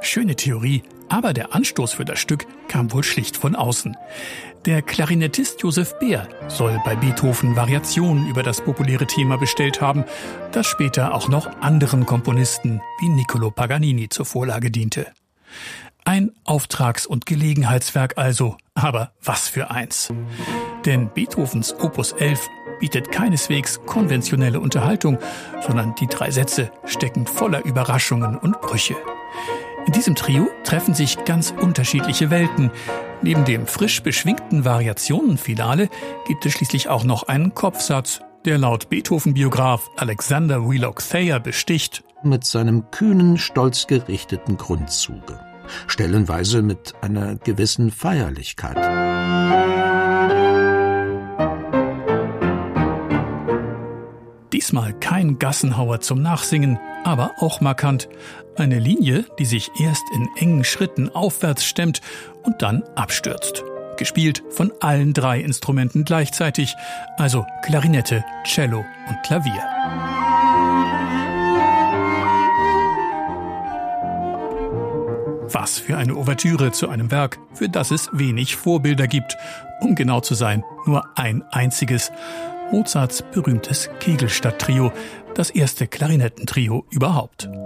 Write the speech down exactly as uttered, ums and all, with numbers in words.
Schöne Theorie, aber der Anstoß für das Stück kam wohl schlicht von außen. Der Klarinettist Josef Beer soll bei Beethoven Variationen über das populäre Thema bestellt haben, das später auch noch anderen Komponisten wie Niccolò Paganini zur Vorlage diente. Ein Auftrags- und Gelegenheitswerk also, aber was für eins. Denn Beethovens Opus elf bietet keineswegs konventionelle Unterhaltung, sondern die drei Sätze stecken voller Überraschungen und Brüche. In diesem Trio treffen sich ganz unterschiedliche Welten. Neben dem frisch beschwingten Variationenfinale gibt es schließlich auch noch einen Kopfsatz, der laut Beethoven-Biograf Alexander Wheelock Thayer besticht: Mit seinem kühnen, stolz gerichteten Grundzuge. Stellenweise mit einer gewissen Feierlichkeit. Diesmal kein Gassenhauer zum Nachsingen, aber auch markant. Eine Linie, die sich erst in engen Schritten aufwärts stemmt und dann abstürzt. Gespielt von allen drei Instrumenten gleichzeitig, also Klarinette, Cello und Klavier. Was für eine Ouvertüre zu einem Werk, für das es wenig Vorbilder gibt. Um genau zu sein, nur ein einziges. Mozarts berühmtes Kegelstadt-Trio, das erste Klarinettentrio überhaupt.